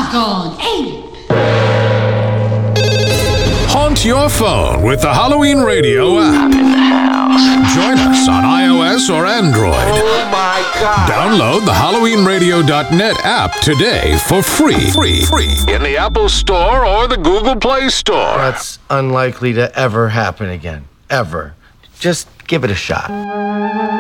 Doggone ain't. Haunt your phone with the Halloween Radio app. In the house. Join us on iOS or Android. Oh my God. Download the HalloweenRadio.net app today for free. In the Apple Store or the Google Play Store. That's unlikely to ever happen again. Ever. Just give it a shot.